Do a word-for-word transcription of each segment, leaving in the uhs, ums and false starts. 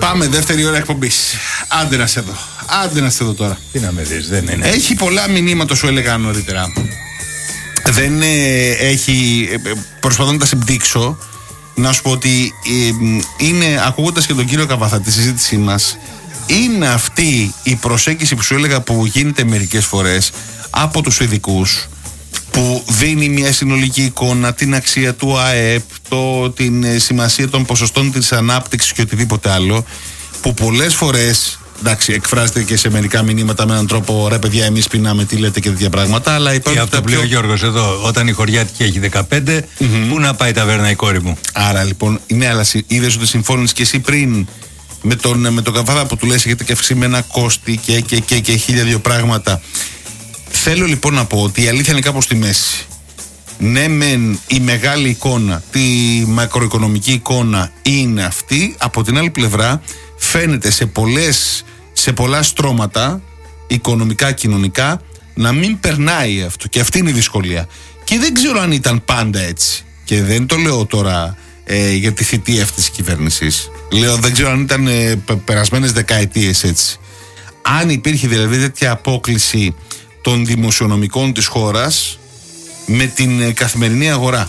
Πάμε, δεύτερη ώρα εκπομπής. Άντε να σε δω. Άντε να σε δω τώρα. Τι να με δεις, δεν είναι. Έχει πολλά μηνύματα, σου έλεγα νωρίτερα. Δεν ε, έχει. Ε, προσπαθώ να τα συμπτύξω. Να σου πω ότι ε, είναι, ακούγοντας και τον κύριο Καβαθά τη συζήτησή μας, είναι αυτή η προσέγγιση που σου έλεγα που γίνεται μερικές φορές από τους ειδικούς, που δίνει μια συνολική εικόνα, την αξία του ΑΕΠ, το, την σημασία των ποσοστών της ανάπτυξης και οτιδήποτε άλλο, που πολλές φορές, εντάξει, εκφράζεται και σε μερικά μηνύματα με έναν τρόπο, ρε παιδιά, εμείς πεινάμε, τι λέτε και τέτοια πράγματα, αλλά υπάρχει. Και αυτό που λέει ο Γιώργος εδώ, όταν η χωριάτικη έχει δεκαπέντε, mm-hmm. πού να πάει η ταβέρνα η κόρη μου. Άρα λοιπόν, ναι, αλλά είδες ότι συμφώνησες και εσύ πριν με τον, με τον Καβαδά που του λες έχετε και αυξημένα κόστη και, και, και, και χίλια δύο πράγματα. Θέλω λοιπόν να πω ότι η αλήθεια είναι κάπως στη μέση. Ναι, μεν η μεγάλη εικόνα, τη μακροοικονομική εικόνα είναι αυτή. Από την άλλη πλευρά φαίνεται σε, πολλές, σε πολλά στρώματα, οικονομικά, κοινωνικά, να μην περνάει αυτό. Και αυτή είναι η δυσκολία. Και δεν ξέρω αν ήταν πάντα έτσι. Και δεν το λέω τώρα ε, για τη θητεία αυτής της κυβέρνησης. Λέω, δεν ξέρω αν ήταν ε, περασμένες δεκαετίες έτσι. Αν υπήρχε δηλαδή τέτοια απόκλιση των δημοσιονομικών της χώρας με την καθημερινή αγορά.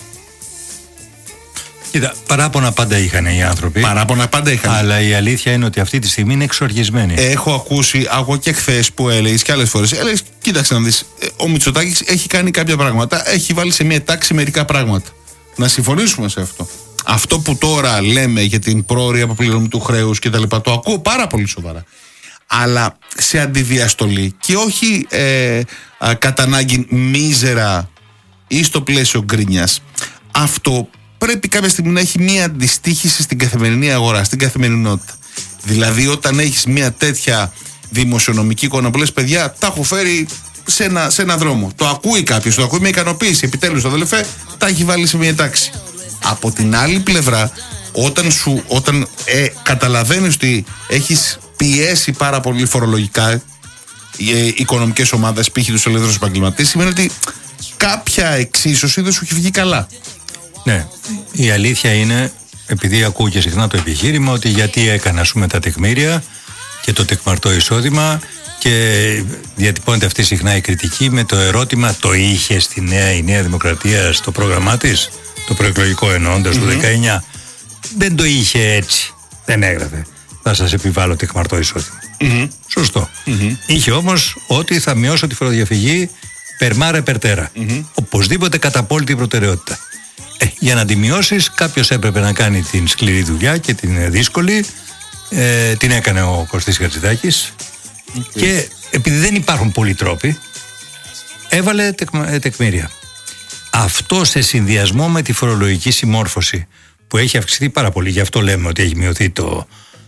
Κοίτα, παράπονα πάντα είχαν οι άνθρωποι. Παράπονα πάντα είχαν. Αλλά η αλήθεια είναι ότι αυτή τη στιγμή είναι εξοργισμένοι. Έχω ακούσει, ακούω και χθες που έλεγες και άλλες φορές. Έλεγες, κοίταξε να δεις, ο Μητσοτάκης έχει κάνει κάποια πράγματα, έχει βάλει σε μια τάξη μερικά πράγματα. Να συμφωνήσουμε σε αυτό. Αυτό που τώρα λέμε για την πρόωρη αποπληρωμή του χρέους και τα λοιπά, το ακούω πάρα πολύ σοβαρά. Αλλά σε αντιδιαστολή και όχι ε, α, κατά ανάγκη μίζερα ή στο πλαίσιο γκρίνιας. Αυτό πρέπει κάποια στιγμή να έχει μία αντιστοίχηση στην καθημερινή αγορά, στην καθημερινότητα. Δηλαδή όταν έχεις μία τέτοια δημοσιονομική εικόνα που λες, παιδιά, τα έχω φέρει σε ένα, σε ένα δρόμο. Το ακούει κάποιος, το ακούει με ικανοποίηση. Επιτέλους το αδελφέ τα έχει βάλει σε μία τάξη. Από την άλλη πλευρά, όταν, σου, όταν ε, καταλαβαίνεις ότι έχεις πιέσει πάρα πολύ φορολογικά οι ε, οικονομικές ομάδες, π.χ. τους ελεύθερους επαγγελματίες, σημαίνει ότι κάποια εξίσωση δεν σου έχει βγει καλά. Ναι, η αλήθεια είναι, επειδή ακούω και συχνά το επιχείρημα, ότι γιατί έκανα ας πούμε τα τεκμήρια και το τεκμαρτό εισόδημα, και διατυπώνεται αυτή συχνά η κριτική με το ερώτημα, το είχε στη νέα, η Νέα Δημοκρατία στο πρόγραμμά της, το προεκλογικό εννοώντας mm-hmm. του δεκαεννιά. Δεν το είχε έτσι, δεν έγραφε, θα σας επιβάλλω τεκμαρτό εισόδημα. Mm-hmm. Σωστό. Mm-hmm. Είχε όμως ότι θα μειώσω τη φοροδιαφυγή περμάρα περτέρα. Mm-hmm. Οπωσδήποτε κατά απόλυτη προτεραιότητα. Ε, για να τη μειώσεις, κάποιος έπρεπε να κάνει την σκληρή δουλειά και την δύσκολη. Ε, την έκανε ο Κωστής Χατζηδάκης. Okay. Και επειδή δεν υπάρχουν πολλοί τρόποι, έβαλε τεκ, τεκμήρια. Αυτό σε συνδυασμό με τη φορολογική συμμόρφωση που έχει αυξηθεί πάρα πολύ, γι' αυτό λέμε ότι έχει μειωθεί το,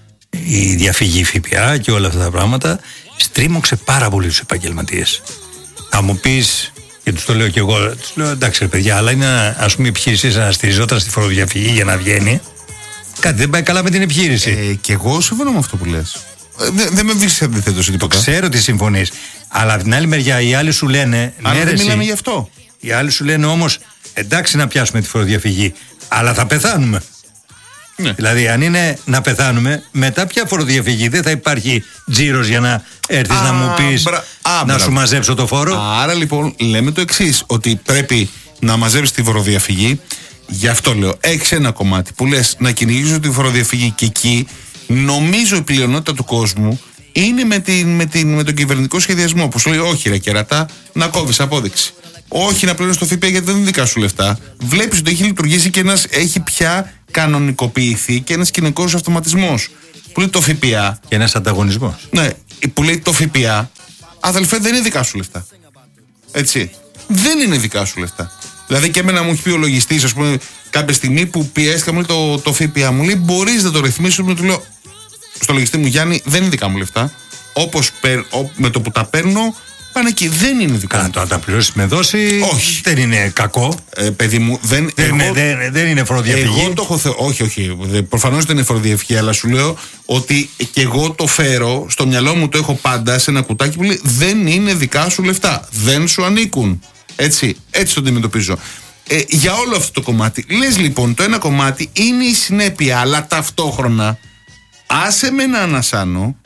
η διαφυγή ΦΠΑ και όλα αυτά τα πράγματα, στρίμωξε πάρα πολύ τους επαγγελματίες. Θα μου πεις, και τους το λέω και εγώ, τους λέω εντάξει ρε παιδιά, αλλά είναι ας πούμε η επιχείρησή να στηριζόταν στη φοροδιαφυγή για να βγαίνει. Κάτι δεν πάει καλά με την επιχείρηση. Ε, και εγώ συμφωνώ με αυτό που λες. Δεν δε με βρίσκεις αντιθέτως τίποτα. Ξέρω ότι συμφωνείς. Αλλά από την άλλη μεριά οι άλλοι σου λένε. Αλλά ναι, δεν μιλάμε γι' αυτό. Οι άλλοι σου λένε όμως, εντάξει να πιάσουμε τη φοροδιαφυγή, αλλά θα πεθάνουμε. Ναι. Δηλαδή, αν είναι να πεθάνουμε, μετά πια φοροδιαφυγή δεν θα υπάρχει τζίρος για να έρθεις να μου πεις μπρα... Α, να μπρα... σου μαζέψω το φόρο. Άρα λοιπόν λέμε το εξής, ότι πρέπει να μαζέψεις τη φοροδιαφυγή. Γι' αυτό λέω, έχεις ένα κομμάτι που λες να κυνηγήσω τη φοροδιαφυγή και εκεί νομίζω η πλειονότητα του κόσμου είναι με, την, με, την, με τον κυβερνητικό σχεδιασμό που σου λέει όχι ρε κερατά, να κόβεις απόδειξη. Όχι να πληρώνεις το ΦΠΑ γιατί δεν είναι δικά σου λεφτά. Βλέπεις ότι έχει λειτουργήσει και ένας, έχει πια κανονικοποιηθεί και ένας κοινωνικός αυτοματισμός που λέει το ΦΠΑ. Και ένας ανταγωνισμός. Ναι, που λέει το ΦΠΑ, αδελφέ, δεν είναι δικά σου λεφτά. Έτσι. Δεν είναι δικά σου λεφτά. Δηλαδή και εμένα μου έχει πει ο λογιστής, ας πούμε, κάποια στιγμή που πιέστηκα, μου λέει το, το ΦΠΑ, μου λέει μπορείς να το ρυθμίσεις, μου του λέω στο λογιστή μου, Γιάννη, δεν είναι δικά μου λεφτά. Όπως με το που τα παίρνω, πάνε εκεί. Δεν είναι δικά μου. Αν τα πληρώσεις με δόση, όχι. Δεν είναι κακό. Ε, παιδί μου, δεν, δεν, εγώ, δεν, δεν είναι φοροδιαφυγή. Εγώ το έχω θε... Όχι, όχι. Προφανώς δεν είναι φοροδιαφυγή, αλλά σου λέω ότι και εγώ το φέρω, στο μυαλό μου το έχω πάντα σε ένα κουτάκι που λέει δεν είναι δικά σου λεφτά. Δεν σου ανήκουν. Έτσι, έτσι το αντιμετωπίζω. Ε, για όλο αυτό το κομμάτι. Λες λοιπόν, το ένα κομμάτι είναι η συνέπεια, αλλά ταυτόχρονα Άσε με να ανασάνω.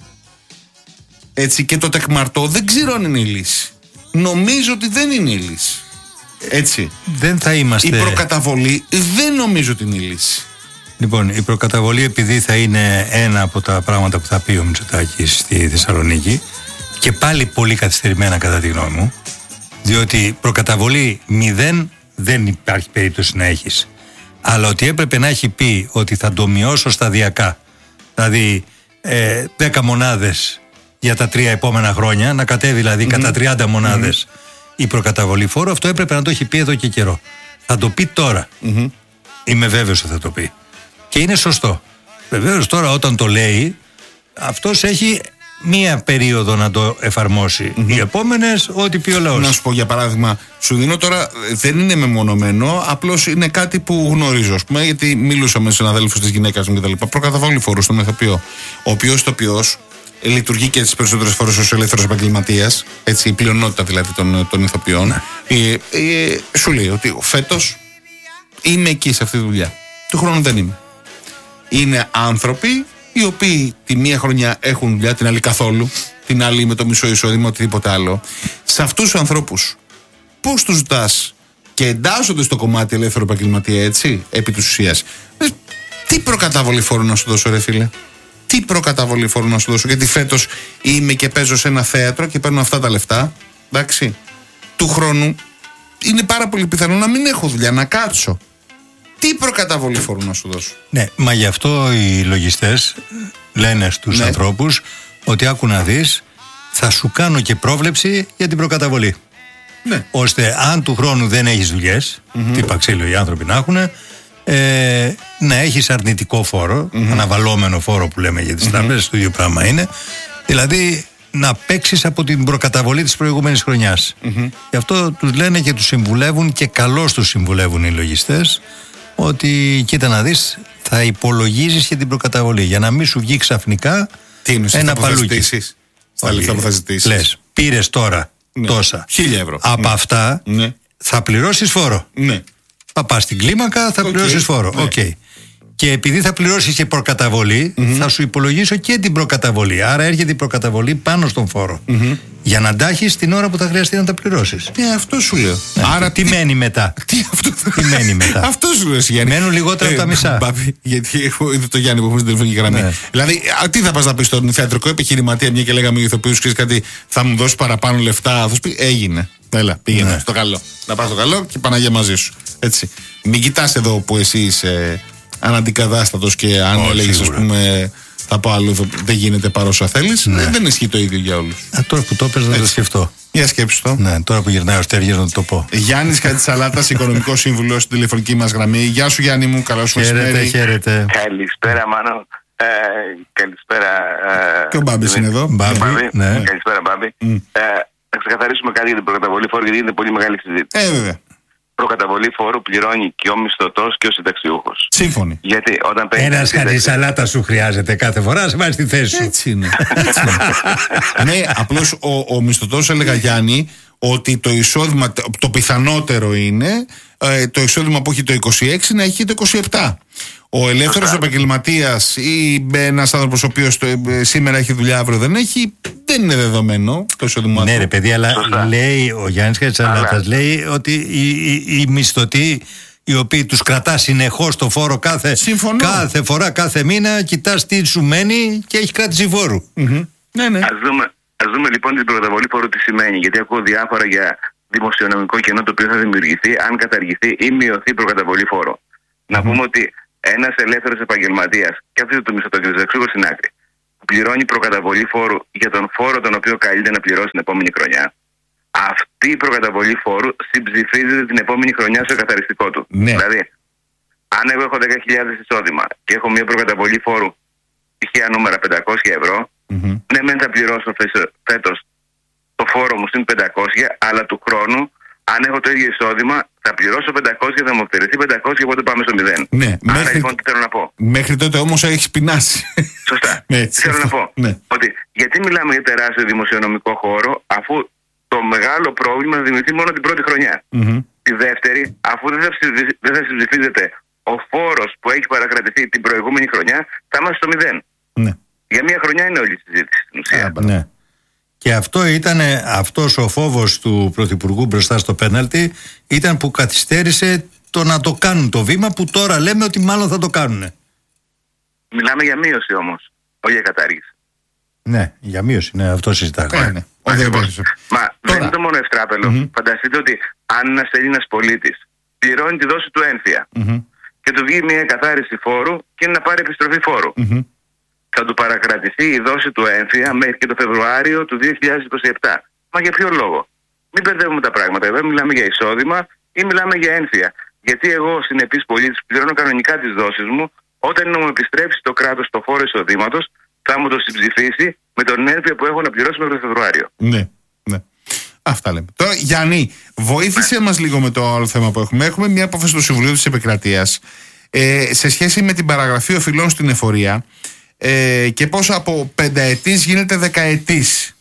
Έτσι, και το τεκμαρτό δεν ξέρω αν είναι η λύση. Νομίζω ότι δεν είναι η λύση. Έτσι. Δεν θα είμαστε... Η προκαταβολή δεν νομίζω ότι είναι η λύση. Λοιπόν, η προκαταβολή, επειδή θα είναι ένα από τα πράγματα που θα πει ο Μητσοτάκης στη Θεσσαλονίκη, και πάλι πολύ καθυστερημένα κατά τη γνώμη μου, διότι προκαταβολή μηδέν δεν υπάρχει περίπτωση να έχεις. Αλλά ότι έπρεπε να έχει πει ότι θα το μειώσω σταδιακά, δηλαδή ε, δέκα μονάδες για τα τρία επόμενα χρόνια, να κατέβει δηλαδή mm-hmm. κατά τριάντα μονάδες mm-hmm. η προκαταβολή φόρου, αυτό έπρεπε να το έχει πει εδώ και καιρό. Θα το πει τώρα. Mm-hmm. Είμαι βέβαιος ότι θα το πει. Και είναι σωστό. Βεβαίως τώρα όταν το λέει, αυτός έχει μία περίοδο να το εφαρμόσει. Mm-hmm. Οι επόμενες, ό,τι πει ο λαός. Να σου πω για παράδειγμα, σου δίνω τώρα, δεν είναι μεμονωμένο, απλώς είναι κάτι που γνωρίζω, ας πούμε, γιατί μιλούσα με συναδέλφους της γυναίκας μου κτλ. Προκαταβολή φόρου στον ηθοποιό. Ο οποίος ηθοποιός λειτουργεί και τις περισσότερες φορές ως ελεύθερος επαγγελματίας, έτσι, η πλειονότητα δηλαδή των, των ηθοποιών. Ναι. Ε, ε, σου λέει ότι φέτος είμαι εκεί σε αυτή τη δουλειά. Του χρόνου δεν είμαι. Είναι άνθρωποι οι οποίοι τη μία χρονιά έχουν δουλειά, την άλλη καθόλου, την άλλη με το μισό εισόδημα, οτιδήποτε άλλο. Σε αυτούς τους ανθρώπους, πώς τους ζητάς και εντάσσονται στο κομμάτι ελεύθερο επαγγελματία, έτσι, επί της ουσίας, τι προκαταβολή φόρου να σου δώσω, ρε φίλε? Τι προκαταβολή φόρου να σου δώσω? Γιατί φέτος είμαι και παίζω σε ένα θέατρο και παίρνω αυτά τα λεφτά. Εντάξει. Του χρόνου είναι πάρα πολύ πιθανό να μην έχω δουλειά, να κάτσω. Τι προκαταβολή φόρου να σου δώσω? Ναι, μα γι' αυτό οι λογιστές λένε στους ναι. ανθρώπους ότι άκου να δεις, θα σου κάνω και πρόβλεψη για την προκαταβολή. Ναι. Ώστε αν του χρόνου δεν έχεις δουλειές, mm-hmm. τι παξίλιο οι άνθρωποι να έχουν, ε, να έχεις αρνητικό φόρο, mm-hmm. αναβαλώμενο φόρο που λέμε για τις mm-hmm. τράπεζες, το ίδιο πράγμα είναι. Δηλαδή να παίξεις από την προκαταβολή της προηγούμενης χρονιάς. Mm-hmm. Γι' αυτό τους λένε και τους συμβουλεύουν, και καλώς τους συμβουλεύουν οι λογιστές, ότι κοίτα να δεις, θα υπολογίζεις και την προκαταβολή για να μην σου βγει ξαφνικά τι είναι, ένα παλούκι. Στα λεφτά που θα ζητήσεις. Λες, πήρες τώρα ναι. τόσα. Χίλια ευρώ. Από ναι. αυτά ναι. θα πληρώσεις φόρο. Ναι. Θα πας στην κλίμακα, θα okay. πληρώσεις φόρο. Ναι. Okay. Και επειδή θα πληρώσεις και προκαταβολή, mm-hmm. θα σου υπολογίσω και την προκαταβολή. Άρα έρχεται η προκαταβολή πάνω στον φόρο. Mm-hmm. Για να αντάχεις την ώρα που θα χρειαστεί να τα πληρώσεις. Ναι, αυτό σου λέω. Ναι. Άρα τι, τι μένει μετά? Τι, αυτό... τι μένει μετά? Αυτό σου λέω, Γιάννη. Μένουν λιγότερα ε, από τα μισά. Μπάπη, γιατί έχω είδε το Γιάννη που έχουμε στην τηλεφωνική γραμμή. Ναι. Δηλαδή, α, τι θα πας να πεις στον θεατρικό επιχειρηματία, μια και λέγαμε ηθοποιούς, ξέρεις κάτι, θα μου δώσει παραπάνω λεφτά? Θα σου πει, έγινε. Έλα, πήγαινε ναι. στο καλό. Να πας στο καλό και Παναγία μαζί σου. Έτσι. Μην κοιτάς εδώ που εσύ είσαι αναντικατάστατος και αν oh, έλεγες, ας πούμε, θα πάω αλλού, δεν γίνεται παρά όσα θέλεις. Ναι. Δεν ισχύει το ίδιο για όλους. Α, τώρα που το έπαιζε να το σκεφτώ. Για σκέψου το. Ναι, τώρα που γυρνάει ο Στέργιος να το πω. Γιάννης Χατζησαλάτας, οικονομικός σύμβουλος στην τηλεφωνική μας γραμμή. Γεια σου, Γιάννη μου, καλό σου μεσημέρι. Χαίρετε, χαίρετε. Καλησπέρα, Μάνο. Ε, καλησπέρα. Ε, και ο Μπάμπης είναι εδώ. Μπάμπη, ναι. Καλησπέρα, Μπάμπη. Mm. Ε, θα ξεκαθαρίσουμε κάτι για την προκαταβολή φόρου, γιατί είναι πολύ μεγάλη συζήτηση. Ε, βέβαια. Προκαταβολή φόρου πληρώνει και ο μισθωτός και ο συνταξιούχος. Σύμφωνοι. Γιατί όταν παίρνει. Ένας Χατζησαλάτα σου χρειάζεται κάθε φορά, σε βάζει στη θέση σου. Έτσι είναι. Ναι, απλώς ο, ο μισθωτός, έλεγα, Γιάννη, ότι το εισόδημα, το πιθανότερο είναι ε, το εισόδημα που έχει το είκοσι έξι να έχει το είκοσι επτά. Ο ελεύθερος επαγγελματίας ή ένας άνθρωπος ο οποίος σήμερα έχει δουλειά, αύριο δεν έχει, δεν είναι δεδομένο το εισόδημα. Ναι, ρε παιδί, αλλά σωστά. Λέει ο Γιάννης Χατζησαλάτας, λέει ότι οι, οι, οι μισθωτοί, οι οποίοι τους κρατά συνεχώς το φόρο κάθε, κάθε φορά, κάθε μήνα, κοιτάς τι σου μένει και έχει κράτηση φόρου. Mm-hmm. Ναι, ναι. Ας δούμε, ας δούμε λοιπόν την προκαταβολή φόρου τι σημαίνει, γιατί ακούω διάφορα για δημοσιονομικό κενό το οποίο θα δημιουργηθεί αν καταργηθεί ή μειωθεί η προκαταβολή φόρου. Mm-hmm. Να πούμε ότι ένας ελεύθερος επαγγελματίας, και αυτό το μισθωτό και το εξούγω στην άκρη, πληρώνει προκαταβολή φόρου για τον φόρο τον οποίο καλείται να πληρώσει την επόμενη χρονιά. Αυτή η προκαταβολή φόρου συμψηφίζεται την επόμενη χρονιά στο καθαριστικό του. Ναι. Δηλαδή, αν εγώ έχω δέκα χιλιάδες εισόδημα και έχω μια προκαταβολή φόρου τυχαία νούμερα πεντακόσια ευρώ, mm-hmm. ναι, μεν θα πληρώσω φέτος το φόρο μου στην πεντακόσια, αλλά του χρόνου, αν έχω το ίδιο εισόδημα, θα πληρώσω πεντακόσια, θα μου αφαιρεθεί πεντακόσια, οπότε πάμε στο μηδέν. Ναι, άρα μέχρι... λοιπόν τι θέλω να πω. Μέχρι τότε όμως έχεις πεινάσει. Σωστά. Ναι, τι θέλω να πω. Ναι. Ότι γιατί μιλάμε για τεράστιο δημοσιονομικό χώρο, αφού το μεγάλο πρόβλημα θα δημιουργηθεί μόνο την πρώτη χρονιά. Mm-hmm. Τη δεύτερη, αφού δεν θα, δεν θα συμψηφίζεται ο φόρος που έχει παρακρατηθεί την προηγούμενη χρονιά, θα είμαστε στο μηδέν. Ναι. Για μία χρονιά είναι όλη η συζήτηση στην ουσία. Α, ναι. Και αυτό ήταν, αυτός ο φόβος του Πρωθυπουργού μπροστά στο πέναλτι ήταν που καθυστέρησε το να το κάνουν το βήμα που τώρα λέμε ότι μάλλον θα το κάνουν. Μιλάμε για μείωση όμως, όχι για κατάργηση. Ναι, για μείωση, ναι, αυτό συζητάμε. Ναι, ναι. Όχι, Μα δεν είναι το μόνο ευτράπελο. Mm-hmm. Φανταστείτε ότι αν ένας Έλληνας πολίτης πληρώνει τη δόση του ένφια mm-hmm. και του βγει μια καθάριση φόρου και είναι να πάρει επιστροφή φόρου. Mm-hmm. Θα του παρακρατηθεί η δόση του έμφυα μέχρι και το Φεβρουάριο του δύο χιλιάδες είκοσι επτά. Μα για ποιο λόγο? Μην μπερδεύουμε τα πράγματα. Εδώ μιλάμε για εισόδημα ή μιλάμε για έμφυα. Γιατί εγώ, συνεπής πολίτης, πληρώνω κανονικά τις δόσεις μου, όταν μου επιστρέψει το κράτος το φόρο εισοδήματος, θα μου το συμψηφίσει με τον έμφυα που έχω να πληρώσω μέχρι το Φεβρουάριο. Ναι, ναι. Αυτά λέμε. Τώρα, Γιάννη, βοήθησε ναι. μας λίγο με το άλλο θέμα που έχουμε. Έχουμε μια απόφαση του Συμβουλίου της Επικρατείας ε, σε σχέση με την παραγραφή οφειλών στην εφορία. Ε, και πώς από πενταετής γίνεται δεκαετής.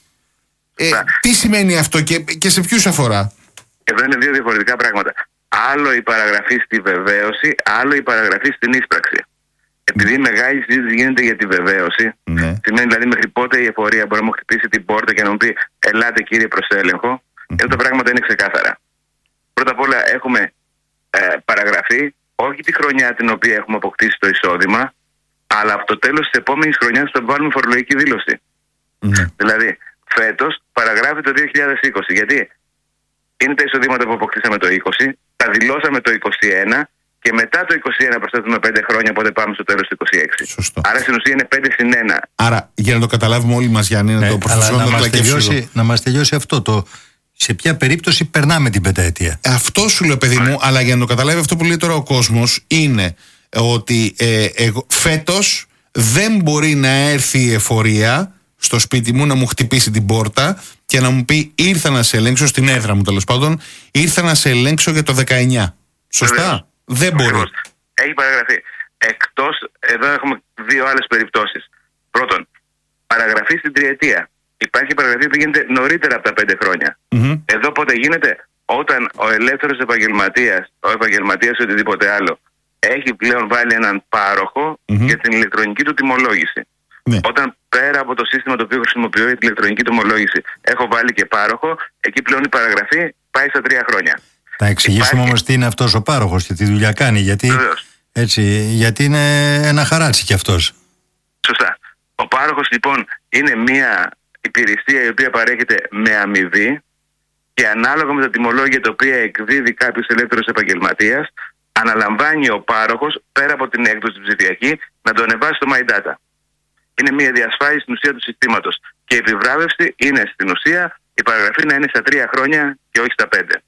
Ε, τι σημαίνει αυτό και, και σε ποιους αφορά? Εδώ είναι δύο διαφορετικά πράγματα. Άλλο η παραγραφή στη βεβαίωση, άλλο η παραγραφή στην ίσπραξη. Επειδή mm. μεγάλη συζήτηση γίνεται για τη βεβαίωση, mm. σημαίνει δηλαδή μέχρι πότε η εφορία μπορεί να μου χτυπήσει την πόρτα και να μου πει ελάτε κύριε προς έλεγχο. Mm. Εδώ τα πράγματα είναι ξεκάθαρα. Πρώτα απ' όλα έχουμε ε, παραγραφή όχι τη χρονιά την οποία έχουμε αποκτήσει το εισόδημα, αλλά από το τέλος της επόμενης χρονιάς θα βάλουμε φορολογική δήλωση. Mm. Δηλαδή, φέτος παραγράφει το δύο χιλιάδες είκοσι. Γιατί είναι τα εισοδήματα που αποκτήσαμε το είκοσι, τα δηλώσαμε το είκοσι ένα και μετά το είκοσι ένα προσθέτουμε πέντε χρόνια, οπότε πάμε στο τέλος του είκοσι έξι. Σωστό. Άρα στην ουσία είναι πέντε συν ένα. Άρα, για να το καταλάβουμε όλοι μας, Γιάννη, να ναι, το προσθέσουμε να, να, μας τελειώσει, να μας τελειώσει αυτό το. Σε ποια περίπτωση περνάμε την πενταετία? Αυτό σου λέω, παιδί μου, αλλά για να το καταλάβει αυτό που λέει τώρα ο κόσμος είναι ότι ε, εγώ, φέτος δεν μπορεί να έρθει η εφορία στο σπίτι μου να μου χτυπήσει την πόρτα και να μου πει ήρθα να σε ελέγξω στην έδρα μου, τέλος πάντων, ήρθα να σε ελέγξω για το δεκαεννιά. Σωστά? Βεβαίως. Δεν μπορεί. Βεβαίως. Έχει παραγραφεί. Εκτός, εδώ έχουμε δύο άλλες περιπτώσεις. Πρώτον, παραγραφή στην τριετία. Υπάρχει παραγραφή που γίνεται νωρίτερα από τα πέντε χρόνια. Mm-hmm. Εδώ πότε γίνεται? Όταν ο ελεύθερος επαγγελματίας, ο επαγγελματίας ή οτιδήποτε άλλο, έχει πλέον βάλει έναν πάροχο mm-hmm. για την ηλεκτρονική του τιμολόγηση. Ναι. Όταν πέρα από το σύστημα το οποίο χρησιμοποιώ για την ηλεκτρονική τιμολόγηση έχω βάλει και πάροχο, εκεί πλέον η παραγραφή πάει στα τρία χρόνια. Θα εξηγήσουμε Υπάρχει... όμως τι είναι αυτός ο πάροχος και τι δουλειά κάνει. Γιατί, έτσι, γιατί είναι ένα χαράτσι κι αυτός. Σωστά. Ο πάροχος λοιπόν είναι μια υπηρεσία η οποία παρέχεται με αμοιβή και ανάλογα με τα τιμολόγια τα οποία εκδίδει κάποιος ελεύθερος επαγγελματίας, αναλαμβάνει ο πάροχος πέρα από την έκδοση ψηφιακή να το ανεβάσει στο My Data. Είναι μια διασφάλιση στην ουσία του συστήματος. Και η επιβράβευση είναι στην ουσία η παραγραφή να είναι στα τρία χρόνια και όχι στα πέντε.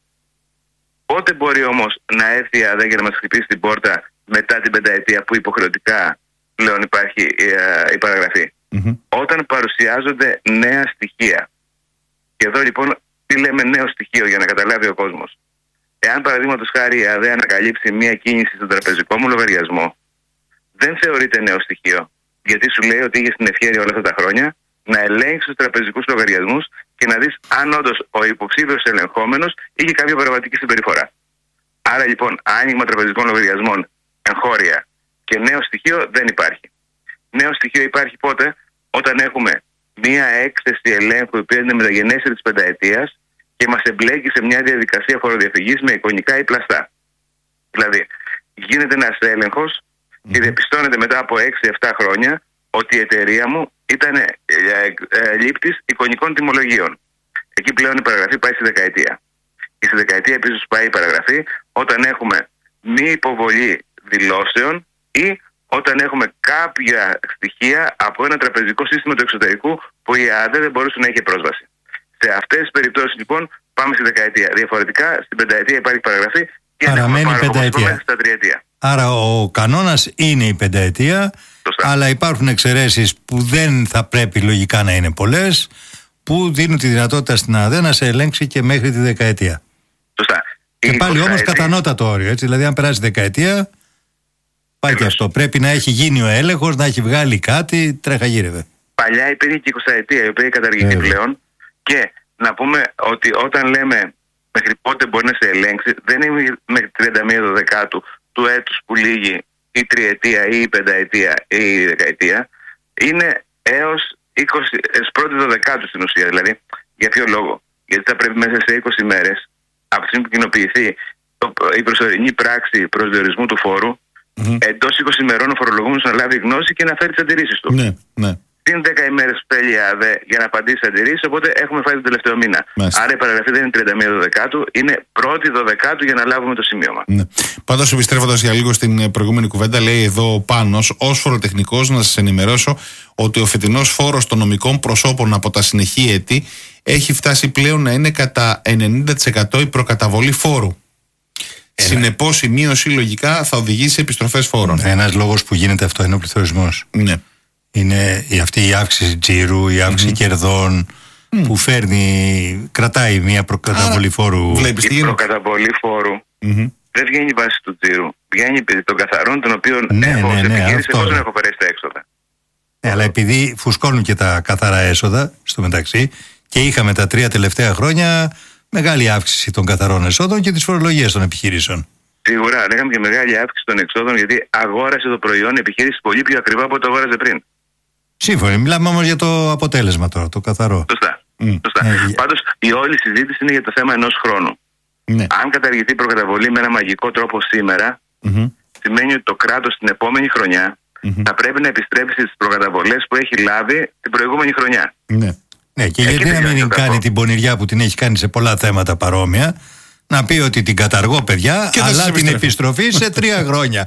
Πότε μπορεί όμως να έρθει η ΑΔΕ για να μας χτυπήσει την πόρτα μετά την πενταετία που υποχρεωτικά πλέον υπάρχει η παραγραφή? Mm-hmm. Όταν παρουσιάζονται νέα στοιχεία. Και εδώ λοιπόν τι λέμε νέο στοιχείο για να καταλάβει ο κόσμος? Εάν παραδείγματος χάρη η ΑΔΕ ανακαλύψει μία κίνηση στον τραπεζικό μου λογαριασμό, δεν θεωρείται νέο στοιχείο. Γιατί σου λέει ότι είχε στην ευχέρεια όλα αυτά τα χρόνια να ελέγξει τους τραπεζικούς λογαριασμούς και να δεις αν όντως ο υποψήφιος ελεγχόμενος είχε κάποια παραβατική συμπεριφορά. Άρα λοιπόν, άνοιγμα τραπεζικών λογαριασμών εγχώρια και νέο στοιχείο δεν υπάρχει. Νέο στοιχείο υπάρχει πότε? Όταν έχουμε μία έκθεση ελέγχου η οποία είναι μεταγενέστερη της πενταετίας και μας εμπλέκει σε μια διαδικασία φοροδιαφυγής με εικονικά ή πλαστά. Δηλαδή, γίνεται ένας έλεγχος mm-hmm. και διαπιστώνεται μετά από έξι επτά χρόνια ότι η εταιρεία μου ήταν ε, ε, ε, λήπτης εικονικών τιμολογίων. Εκεί πλέον η παραγραφή πάει στη δεκαετία. Και στη δεκαετία επίσης πάει η παραγραφή όταν έχουμε μη υποβολή δηλώσεων ή όταν έχουμε κάποια στοιχεία από ένα τραπεζικό σύστημα του εξωτερικού που η ΑΔΕ δεν μπορούσε να έχει πρόσβαση. Σε αυτές τις περιπτώσεις λοιπόν πάμε στη δεκαετία. Διαφορετικά στην πενταετία υπάρχει παραγραφή και παραμένει πενταετία. Στα τριετία. Άρα ο κανόνας είναι η πενταετία, σωστά. Αλλά υπάρχουν εξαιρέσεις που δεν θα πρέπει λογικά να είναι πολλές, που δίνουν τη δυνατότητα στην ΑΔΕ να σε ελέγξει και μέχρι τη δεκαετία. Σωστά. Και πάλι όμως κατανότατο όριο, έτσι, δηλαδή αν περάσει δεκαετία πάει και αυτό. Πρέπει να έχει γίνει ο έλεγχος, να έχει βγάλει κάτι, τρέχα γύρευε. Παλιά υπήρχε και η εικοσαετία, η οποία έχει καταργηθεί πλέον. Και να πούμε ότι όταν λέμε μέχρι πότε μπορεί να σε ελέγξει, δεν είναι μέχρι τριάντα μία Δεκάτου του έτους που λύγει η τριετία ή η πενταετία ή η δεκαετία. είναι έως είκοσι, πρώτη δωδεκάτου στην ουσία. Δηλαδή, για ποιο λόγο? Γιατί θα πρέπει μέσα σε είκοσι μέρες, από τη στιγμή που κοινοποιηθεί η προσωρινή πράξη προσδιορισμού του φόρου, mm-hmm. εντός είκοσι ημερών ο φορολογούμενος να λάβει γνώση και να φέρει τις αντιρρήσεις του. Ναι, ναι. Συν δέκα ημέρες που θέλει η ΑΔΕ για να απαντήσει στις αντιρρήσεις, οπότε έχουμε φάει τον τελευταίο μήνα. Μάλιστα. Άρα η παραγραφή δεν είναι τριάντα μία Δωδεκάτου, είναι πρώτη Δωδεκάτου για να λάβουμε το σημείωμα. Ναι. Πάντως, επιστρέφοντας για λίγο στην προηγούμενη κουβέντα, λέει εδώ ο Πάνος, ως φοροτεχνικός να σας ενημερώσω ότι ο φετινός φόρος των νομικών προσώπων από τα συνεχή έτη έχει φτάσει πλέον να είναι κατά ενενήντα τοις εκατό η προκαταβολή φόρου. Συνεπώς η μείωση λογικά θα οδηγήσει σε επιστροφές φόρων. Ένας λόγος που γίνεται αυτό είναι ο πληθωρισμός. Ναι. Είναι η, αυτή η αύξηση τζίρου, η αύξηση mm-hmm. κερδών mm. που φέρνει, κρατάει μια προκαταβολή φόρου. Βλέπεις, η προκαταβολή φόρου mm-hmm. δεν βγαίνει βάση του τζίρου. Βγαίνει των καθαρών, των οποίων ναι, έχω ως ναι, επιχείρηση εφόσον έχω περάσει τα έξοδα. Ναι, αλλά επειδή φουσκώνουν και τα καθαρά έσοδα στο μεταξύ και είχαμε τα τρία τελευταία χρόνια μεγάλη αύξηση των καθαρών εσόδων και της φορολογίας των επιχειρήσεων. Σίγουρα, είχαμε και μεγάλη αύξηση των εξόδων γιατί αγόρασε το προϊόν η επιχείρηση πολύ πιο ακριβά από ό,τι το αγόραζε πριν. Σύμφωνα, μιλάμε όμως για το αποτέλεσμα τώρα, το καθαρό. Σωστά. Mm. Σωστά. Ε, Πάντως η όλη συζήτηση είναι για το θέμα ενός χρόνου. Ναι. Αν καταργηθεί η προκαταβολή με ένα μαγικό τρόπο σήμερα, mm-hmm. σημαίνει ότι το κράτος την επόμενη χρονιά mm-hmm. θα πρέπει να επιστρέψει στις προκαταβολές που έχει λάβει την προηγούμενη χρονιά. Ναι. Ναι, και γιατί να μην κάνει την πονηριά που την έχει κάνει σε πολλά θέματα παρόμοια, να πει ότι την καταργώ, παιδιά, αλλά την επιστροφή σε τρία χρόνια.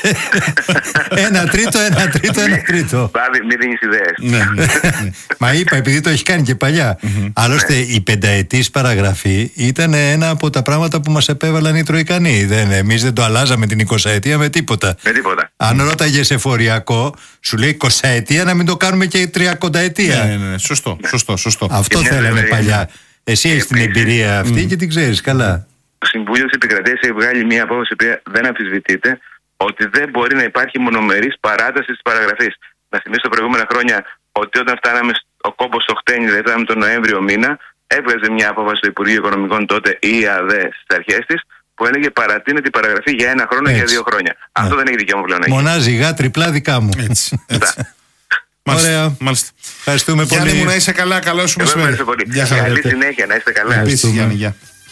Ένα τρίτο, ένα τρίτο, ένα τρίτο. Πάβει, μην δίνεις ιδέες. Ναι, ναι. Μα είπα, επειδή το έχει κάνει και παλιά. Άλλωστε, η πενταετής παραγραφή ήταν ένα από τα πράγματα που μας επέβαλαν οι Τροικανοί. Εμείς δεν το αλλάζαμε την εικοσαετία με τίποτα. Με τίποτα. Αν ρώταγες εφοριακό, σου λέει εικοσαετία να μην το κάνουμε και τριακονταετία. Ναι, ναι, σωστό, σωστό, σωστό. Αυτό θέλανε παλιά. Εσύ έχεις την εμπειρία αυτή mm. και την ξέρεις καλά. Το Συμβούλιο της Επικρατείας έχει βγάλει μια απόφαση που δεν αμφισβητείται ότι δεν μπορεί να υπάρχει μονομερής παράταση της παραγραφής. Να θυμίσω τα προηγούμενα χρόνια ότι όταν φτάναμε ο κόμπος στο χτένι, δηλαδή φτάναμε τον Νοέμβριο μήνα, έβγαζε μια απόφαση στο Υπουργείο Οικονομικών τότε, η ΑΔΕ, στις αρχές της, που έλεγε παρατείνεται η παραγραφή για ένα χρόνο ή για δύο χρόνια. Ναι. Αυτό δεν έχει δικαίωμα πλέον να γίνει. Μονάζει γά τριπλά δικά μου. Έτσι. Έτσι. Μάλιστα. Ωραία. Μάλιστα. Ευχαριστούμε πολύ. Γιάννη μου, να είσαι καλά. Καλό σου μεσημέρι. Γεια σας. Καλή συνέχεια, να είστε καλά. Επίσης, Γιάννη, γεια.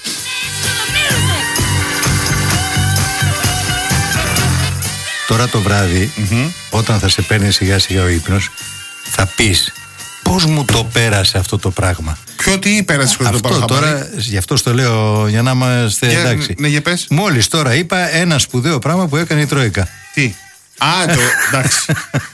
Τώρα το βράδυ, mm-hmm. όταν θα σε παίρνει σιγά σιγά ο ύπνος, θα πεις πώς μου το πέρασε αυτό το πράγμα. Ποιο τι πέρασε αυτό το πράγμα. Τώρα, γι' αυτό στο λέω για να είμαστε για, εντάξει. Ναι, για πες. Μόλις τώρα είπα ένα σπουδαίο πράγμα που έκανε η Τρόικα. Τι. Α, το. Εντάξει.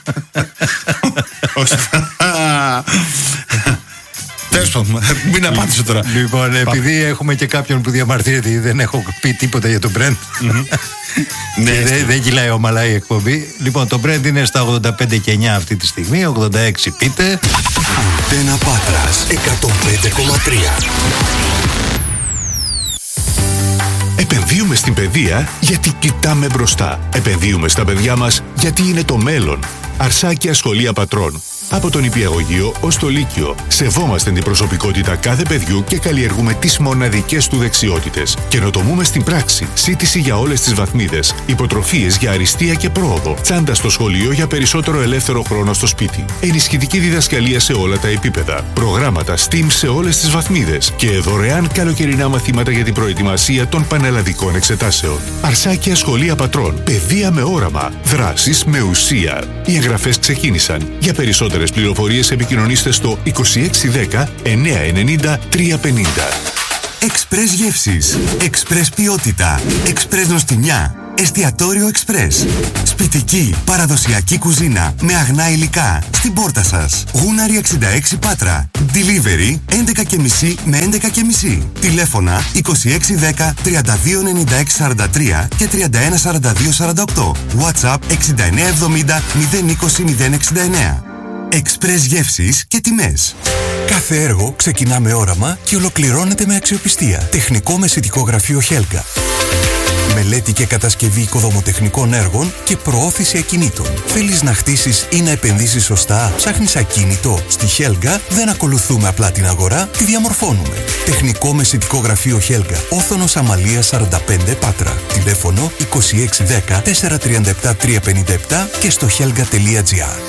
Τέλος πάντων, μην απάντησω τώρα. Λοιπόν, επειδή έχουμε και κάποιον που διαμαρτύρεται, δεν έχω πει τίποτα για τον Brent. Δεν δε κυλάει ομαλά η εκπομπή. Λοιπόν, το Brent είναι στα ογδόντα πέντε και εννιά αυτή τη στιγμή, ογδόντα έξι πείτε. Αντένα Πάτρας εκατόν πέντε κόμμα τρία. Επενδύουμε στην παιδεία γιατί κοιτάμε μπροστά. Επενδύουμε στα παιδιά μας γιατί είναι το μέλλον. Αρσάκια Σχολεία Πατρών. Από τον Νηπιαγωγείο ως το Λύκειο. Σεβόμαστε την προσωπικότητα κάθε παιδιού και καλλιεργούμε τις μοναδικές του δεξιότητες. Καινοτομούμε στην πράξη. Σύντηση για όλες τις βαθμίδες. Υποτροφίες για αριστεία και πρόοδο. Τσάντα στο σχολείο για περισσότερο ελεύθερο χρόνο στο σπίτι. Ενισχυτική διδασκαλία σε όλα τα επίπεδα. Προγράμματα STEAM σε όλες τις βαθμίδες. Και δωρεάν καλοκαιρινά μαθήματα για την προετοιμασία των πανελλαδικών εξετάσεων. Αρσάκια Σχολεία Πατρών. Παιδεία με όραμα. Δράσεις με ουσία. Οι εγγραφές ξεκίνησαν. Για περισσότερες πληροφορίες επικοινωνήστε στο είκοσι έξι δέκα εννιακόσια ενενήντα τριακόσια πενήντα. Εξπρές γεύσεις, Εξπρές ποιότητα, Εξπρές νοστιμιά, Εστιατόριο Εξπρές. Σπιτική, παραδοσιακή κουζίνα με αγνά υλικά στην πόρτα σας. Γούναρη εξήντα έξι Πάτρα. Delivery έντεκα και μισή με έντεκα και μισή. Τηλέφωνα είκοσι έξι δέκα τριάντα δύο ενενήντα έξι σαράντα τρία και τριάντα ένα σαράντα δύο σαράντα οκτώ. WhatsApp εξήντα εννέα εβδομήντα μηδέν είκοσι μηδέν εξήντα εννέα. Εξπρές γεύσεις και τιμές. Κάθε έργο ξεκινά με όραμα και ολοκληρώνεται με αξιοπιστία. Τεχνικό μεσητικό γραφείο Χέλγα. Μελέτη και κατασκευή οικοδομοτεχνικών έργων και προώθηση ακινήτων. Θέλεις να χτίσεις ή να επενδύσεις σωστά? Ψάχνεις ακίνητο? Στη Χέλγα δεν ακολουθούμε απλά την αγορά, τη διαμορφώνουμε. Τεχνικό μεσητικό γραφείο Χέλγα. Όθωνος Αμαλίας σαράντα πέντε Πάτρα. Τηλέφωνο είκοσι έξι δέκα τετρακόσια τριάντα επτά τριακόσια πενήντα επτά και στο helga τελεία gr.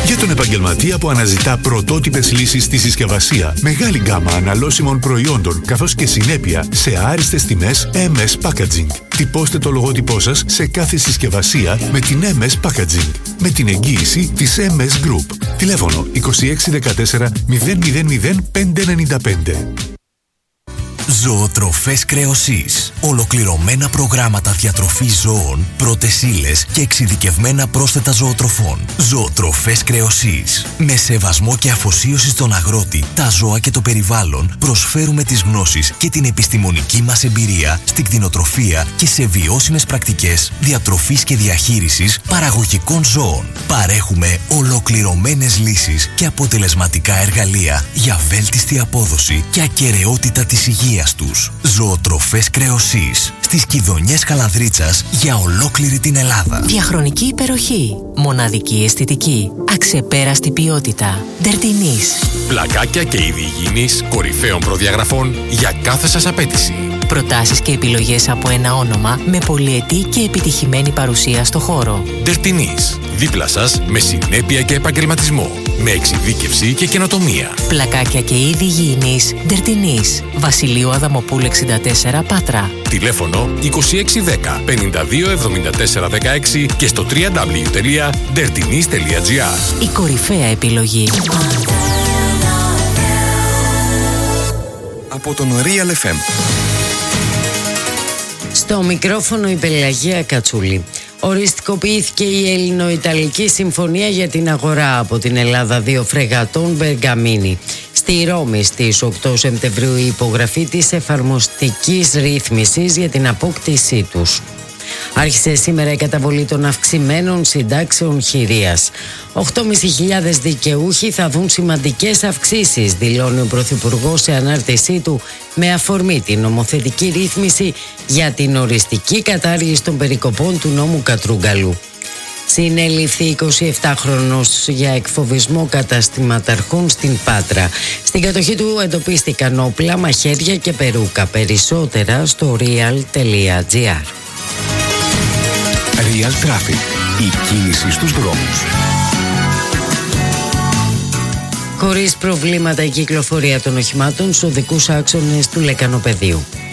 Για τον επαγγελματία που αναζητά πρωτότυπες λύσεις στη συσκευασία, μεγάλη γκάμα αναλώσιμων προϊόντων καθώς και συνέπεια σε άριστες τιμές εμ ες Packaging. Τυπώστε το λογότυπό σας σε κάθε συσκευασία με την εμ ες Packaging, με την εγγύηση της εμ ες Group. Τηλέφωνο είκοσι έξι δεκατέσσερα μηδέν μηδέν μηδέν πέντε εννιά πέντε. Ζωοτροφές Κρεοσής. Ολοκληρωμένα προγράμματα διατροφής ζώων, πρώτες ύλες και εξειδικευμένα πρόσθετα ζωοτροφών. Ζωοτροφές Κρεοσής. Με σεβασμό και αφοσίωση στον αγρότη, τα ζώα και το περιβάλλον, προσφέρουμε τις γνώσεις και την επιστημονική μας εμπειρία στην κτηνοτροφία και σε βιώσιμες πρακτικές διατροφής και διαχείρισης παραγωγικών ζώων. Παρέχουμε ολοκληρωμένες λύσεις και αποτελεσματικά εργαλεία για βέλτιστη απόδοση και ακεραιότητα της υγείας τους. Ζωοτροφές Κρεοσής. Στις Κιδωνιές Καλανδρίτσας για ολόκληρη την Ελλάδα. Διαχρονική υπεροχή. Μοναδική αισθητική. Αξεπέραστη ποιότητα. Ντερτινής. Πλακάκια και είδη υγιεινής κορυφαίων προδιαγραφών για κάθε σας απέτηση. Προτάσεις και επιλογές από ένα όνομα με πολυετή και επιτυχημένη παρουσία στο χώρο. Ντερτινής. Δίπλα σας με συνέπεια και επαγγελματισμό. Με εξειδίκευση και καινοτομία. Πλακάκια και είδη υγιεινής. Ντερτινής. Βασιλείου Αδαμοπούλου εξήντα τέσσερα Πάτρα. Τηλέφωνο είκοσι έξι δέκα πενήντα δύο εβδομήντα τέσσερα δεκαέξι και στο double-u double-u double-u τελεία ντερτινής τελεία τζι άρ. Η κορυφαία επιλογή. Από τον Real εφ εμ. Στο μικρόφωνο η Πελαγία Κατσούλη. Οριστικοποιήθηκε η Ελληνο-Ιταλική Συμφωνία για την αγορά από την Ελλάδα δύο φρεγατών Μπεργαμίνη. Στη Ρώμη στις οκτώ Σεπτεμβρίου η υπογραφή της εφαρμοστικής ρύθμισης για την απόκτησή τους. Άρχισε σήμερα η καταβολή των αυξημένων συντάξεων χειρίας. οκτώ χιλιάδες πεντακόσιοι δικαιούχοι θα δουν σημαντικές αυξήσεις, δηλώνει ο Πρωθυπουργός σε ανάρτησή του με αφορμή την νομοθετική ρύθμιση για την οριστική κατάργηση των περικοπών του νόμου Κατρούγκαλου. Συνελήφθη εικοσιεπτάχρονος για εκφοβισμό καταστηματαρχών στην Πάτρα. Στην κατοχή του εντοπίστηκαν όπλα, μαχαίρια και περούκα. Περισσότερα στο real τελεία τζι άρ. Real Traffic. Η κίνηση στους δρόμους. Χωρίς προβλήματα η κυκλοφορία των οχημάτων στους οδικούς άξονες του Λεκανοπεδίου.